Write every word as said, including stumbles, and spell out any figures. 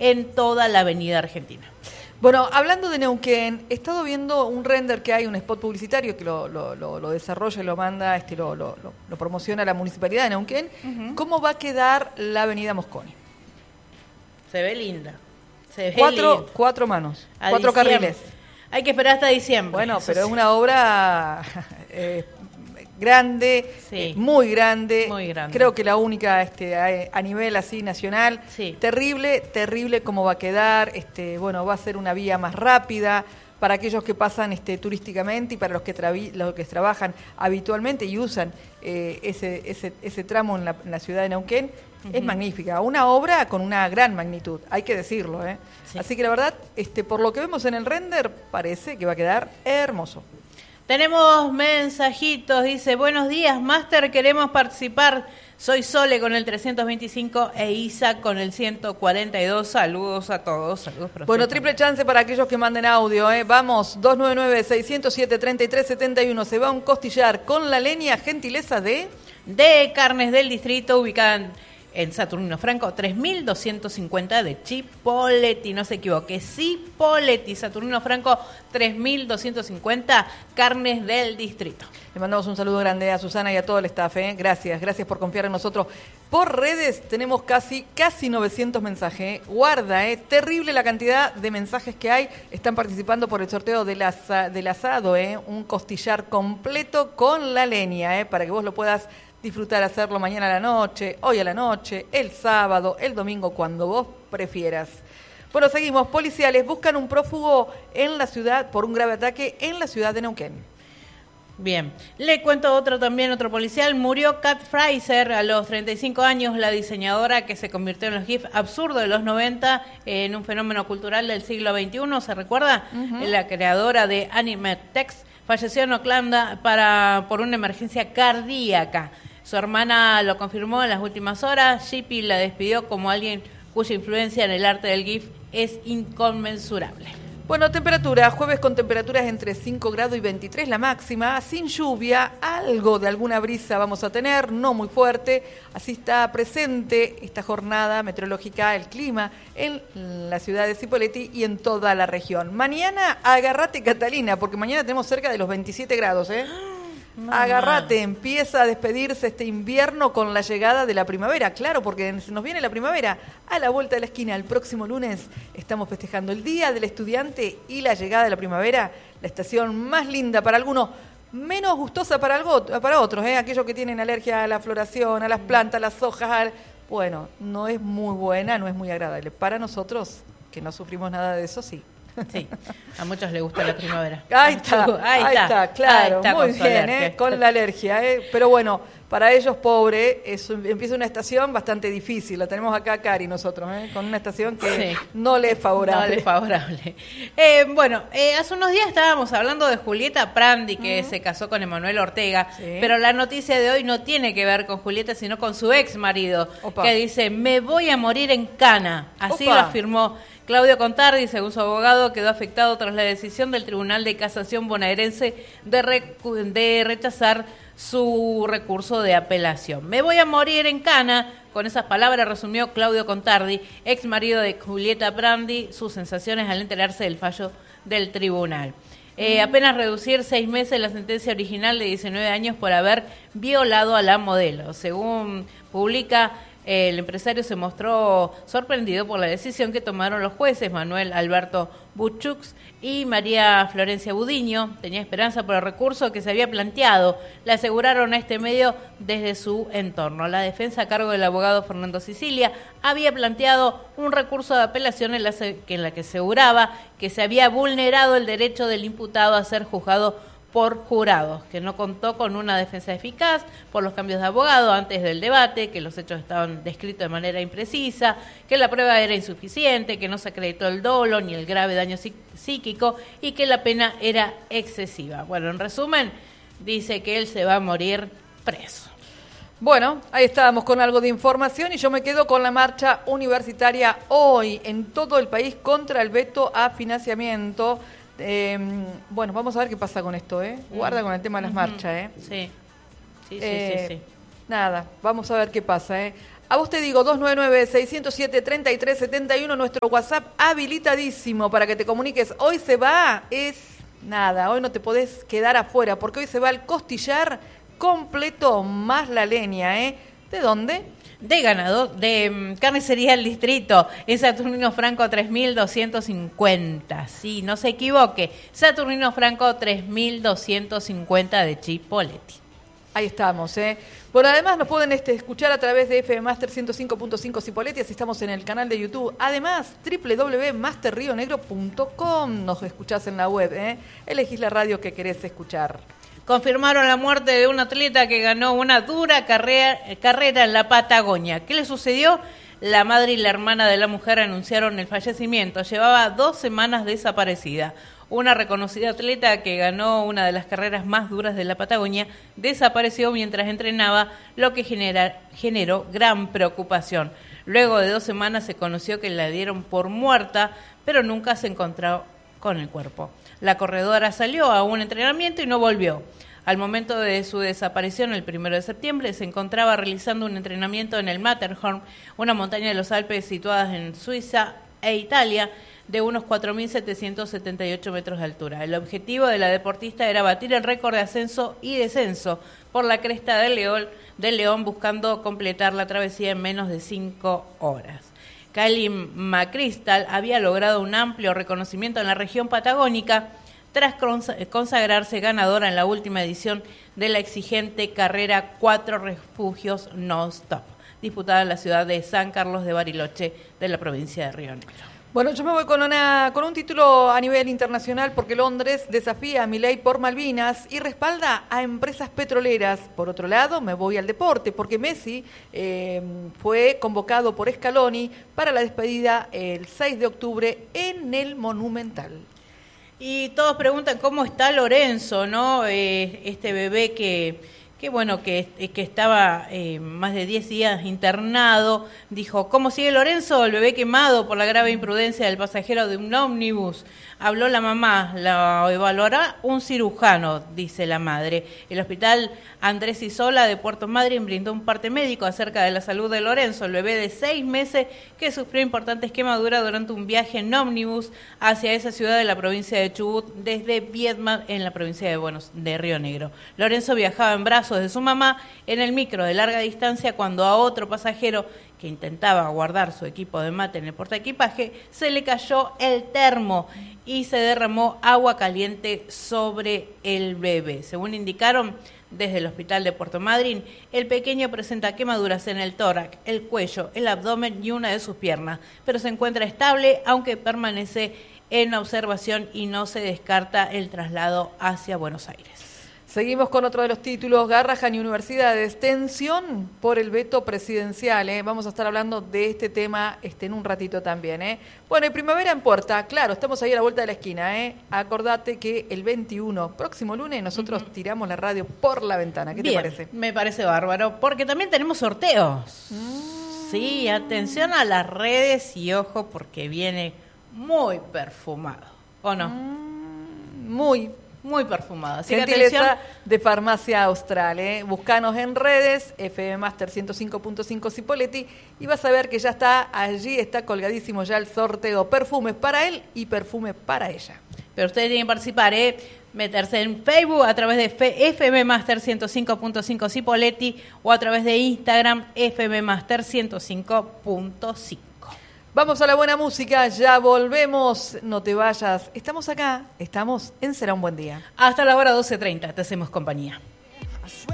en toda la avenida Argentina. Bueno, hablando de Neuquén, he estado viendo un render que hay, un spot publicitario que lo, lo, lo, lo desarrolla y lo manda, este, lo, lo, lo, lo promociona la Municipalidad de Neuquén. Uh-huh. ¿Cómo va a quedar la avenida Mosconi? Se ve linda. Se ve cuatro, linda. Cuatro manos, a cuatro diciembre. carriles. Hay que esperar hasta diciembre. Bueno, pero sí. Es una obra eh, grande, sí. eh, muy grande. Muy grande. Creo que la única este, a, a nivel así nacional. Sí. Terrible, terrible cómo va a quedar. Este, bueno, va a ser una vía más rápida para aquellos que pasan este, turísticamente y para los que, travi- los que trabajan habitualmente y usan eh, ese, ese, ese tramo en la, en la ciudad de Neuquén. Uh-huh. Es magnífica, una obra con una gran magnitud, hay que decirlo, ¿eh? Sí. Así que la verdad, este, por lo que vemos en el render, parece que va a quedar hermoso. Tenemos mensajitos, dice, buenos días, Máster, queremos participar. Soy Sole con el trescientos veinticinco e Isa con el ciento cuarenta y dos. Saludos a todos. Saludos para bueno, triple chance para aquellos que manden audio. ¿eh? Vamos, dos nueve nueve, seis cero siete, tres tres siete uno. Se va un costillar con la leña, gentileza de... De Carnes del Distrito, ubicada en, en Saturnino Franco, tres mil doscientos cincuenta de Chipoleti. No se equivoque, Chipoleti, Saturnino Franco, tres mil doscientos cincuenta, Carnes del Distrito. Le mandamos un saludo grande a Susana y a todo el staff, ¿eh? Gracias, gracias por confiar en nosotros. Por redes tenemos casi, casi novecientos mensajes, ¿eh? Guarda, ¿eh? Terrible la cantidad de mensajes que hay. Están participando por el sorteo del, asa, del asado, ¿eh? Un costillar completo con la leña, ¿eh? Para que vos lo puedas disfrutar, hacerlo mañana a la noche, hoy a la noche, el sábado, el domingo, cuando vos prefieras. Bueno, seguimos. Policiales buscan un prófugo en la ciudad por un grave ataque en la ciudad de Neuquén. Bien, le cuento otro también, otro policial. Murió Kat Fraser a los treinta y cinco años, la diseñadora que se convirtió en los GIFs absurdos de los noventa en un fenómeno cultural del siglo veintiuno, ¿se recuerda? Uh-huh. La creadora de Anime Text falleció en Oakland para, por una emergencia cardíaca. Su hermana lo confirmó en las últimas horas. Shippy la despidió como alguien cuya influencia en el arte del GIF es inconmensurable. Bueno, temperatura, jueves con temperaturas entre cinco grados y veintitrés la máxima, sin lluvia, algo de alguna brisa vamos a tener, no muy fuerte, así está presente esta jornada meteorológica, el clima en la ciudad de Cipolletti y en toda la región. Mañana, agárrate Catalina, porque mañana tenemos cerca de los veintisiete grados, ¿eh? No, Agárrate, no. Empieza a despedirse este invierno con la llegada de la primavera, claro, porque nos viene la primavera a la vuelta de la esquina. El próximo lunes estamos festejando el Día del Estudiante y la llegada de la primavera, la estación más linda para algunos, menos gustosa para, algo, para otros, ¿eh? Aquellos que tienen alergia a la floración, a las plantas, a las hojas, al... bueno, no es muy buena, no es muy agradable. Para nosotros, que no sufrimos nada de eso, sí. Sí, a muchos les gusta la primavera. Ahí está, ahí, ahí está, está, claro, ahí está, muy bien, ¿eh? Con la alergia, ¿eh? Pero bueno, para ellos, pobre, es, empieza una estación bastante difícil. La tenemos acá, Cari, nosotros, ¿eh? Con una estación que sí. no le es favorable. No le es favorable. Eh, bueno, eh, hace unos días estábamos hablando de Julieta Prandi, que uh-huh. se casó con Emanuel Ortega, sí. pero la noticia de hoy no tiene que ver con Julieta, sino con su ex marido, Opa. que dice, me voy a morir en cana. Así Opa. lo afirmó Claudio Contardi, según su abogado, quedó afectado tras la decisión del Tribunal de Casación bonaerense de, re, de rechazar su recurso de apelación. Me voy a morir en cana. Con esas palabras resumió Claudio Contardi, ex marido de Julieta Prandi, sus sensaciones al enterarse del fallo del tribunal. Eh, mm. Apenas reducir seis meses la sentencia original de diecinueve años por haber violado a la modelo. Según publica, el empresario se mostró sorprendido por la decisión que tomaron los jueces Manuel Alberto Buchux y María Florencia Budiño. Tenía esperanza por el recurso que se había planteado, le aseguraron a este medio desde su entorno. La defensa a cargo del abogado Fernando Sicilia había planteado un recurso de apelación en la, en la que aseguraba que se había vulnerado el derecho del imputado a ser juzgado por jurados, que no contó con una defensa eficaz por los cambios de abogado antes del debate, que los hechos estaban descritos de manera imprecisa, que la prueba era insuficiente, que no se acreditó el dolo ni el grave daño psíquico y que la pena era excesiva. Bueno, en resumen, dice que él se va a morir preso. Bueno, ahí estábamos con algo de información y yo me quedo con la marcha universitaria hoy en todo el país contra el veto a financiamiento. Eh, bueno, vamos a ver qué pasa con esto, ¿eh? Guarda con el tema de las uh-huh. marchas, ¿eh? Sí, sí, sí, eh, sí, sí. Nada, vamos a ver qué pasa, ¿eh? A vos te digo, dos nueve nueve, seis cero siete, tres tres siete uno, nuestro WhatsApp habilitadísimo para que te comuniques. Hoy se va, es nada, hoy no te podés quedar afuera, porque hoy se va el costillar completo más la leña, ¿eh? ¿De dónde? De ganado, de um, Carnicería El Distrito, en Saturnino Franco tres mil doscientos cincuenta. Sí, no se equivoque, Saturnino Franco tres mil doscientos cincuenta de Chipoleti. Ahí estamos, ¿eh? Bueno, además nos pueden este, escuchar a través de F M Master ciento cinco punto cinco Cipolletti, así estamos en el canal de YouTube. Además, doble u doble u doble u punto master rio negro punto com, nos escuchás en la web, ¿eh? Elegís la radio que querés escuchar. Confirmaron la muerte de un atleta que ganó una dura carrera, carrera en la Patagonia. ¿Qué le sucedió? La madre y la hermana de la mujer anunciaron el fallecimiento. Llevaba dos semanas desaparecida. Una reconocida atleta que ganó una de las carreras más duras de la Patagonia desapareció mientras entrenaba, lo que genera, generó gran preocupación. Luego de dos semanas se conoció que la dieron por muerta, pero nunca se encontró con el cuerpo. La corredora salió a un entrenamiento y no volvió. Al momento de su desaparición, el primero de septiembre, se encontraba realizando un entrenamiento en el Matterhorn, una montaña de los Alpes situada en Suiza e Italia, de unos cuatro mil setecientos setenta y ocho metros de altura. El objetivo de la deportista era batir el récord de ascenso y descenso por la cresta del León, del León buscando completar la travesía en menos de cinco horas. Kylie McChrystal había logrado un amplio reconocimiento en la región patagónica tras consagrarse ganadora en la última edición de la exigente carrera Cuatro Refugios Non-Stop, disputada en la ciudad de San Carlos de Bariloche, de la provincia de Río Negro. Bueno, yo me voy con una con un título a nivel internacional porque Londres desafía a Milei por Malvinas y respalda a empresas petroleras. Por otro lado, me voy al deporte porque Messi eh, fue convocado por Scaloni para la despedida el seis de octubre en el Monumental. Y todos preguntan cómo está Lorenzo, ¿no? Eh, este bebé que... que bueno, que, que estaba eh, más de diez días internado. Dijo, ¿cómo sigue Lorenzo? El bebé quemado por la grave imprudencia del pasajero de un ómnibus. Habló la mamá, la evaluará un cirujano, dice la madre. El hospital Andrés Isola de Puerto Madryn brindó un parte médico acerca de la salud de Lorenzo, el bebé de seis meses que sufrió importantes quemaduras durante un viaje en ómnibus hacia esa ciudad de la provincia de Chubut desde Viedma en la provincia de Buenos de Río Negro. Lorenzo viajaba en brazos de su mamá en el micro de larga distancia cuando a otro pasajero que intentaba guardar su equipo de mate en el portaequipaje se le cayó el termo y se derramó agua caliente sobre el bebé. Según indicaron desde el hospital de Puerto Madryn, el pequeño presenta quemaduras en el tórax, el cuello, el abdomen y una de sus piernas, pero se encuentra estable aunque permanece en observación y no se descarta el traslado hacia Buenos Aires. Seguimos con otro de los títulos, Garrahan y Universidades, tensión por el veto presidencial, ¿eh? Vamos a estar hablando de este tema este, en un ratito también, ¿eh? Bueno, y primavera en puerta, claro, estamos ahí a la vuelta de la esquina, ¿eh? Acordate que el veintiuno, próximo lunes, nosotros uh-huh. tiramos la radio por la ventana, ¿qué Bien, te parece? Me parece bárbaro, porque también tenemos sorteos. Mm. Sí, atención a las redes y ojo, porque viene muy perfumado, ¿o no? Mm, muy Muy perfumado. Así Gentileza que atención. de Farmacia Austral, ¿eh? Buscanos en redes, F M Master ciento cinco punto cinco Cipolletti, y vas a ver que ya está allí, está colgadísimo ya el sorteo. Perfumes para él y perfume para ella. Pero ustedes tienen que participar, ¿eh? Meterse en Facebook a través de F M Master ciento cinco punto cinco Cipolletti o a través de Instagram F M Master ciento cinco punto cinco. Vamos a la buena música, ya volvemos, no te vayas. Estamos acá, estamos en Será un Buen Día. Hasta la hora doce treinta, te hacemos compañía.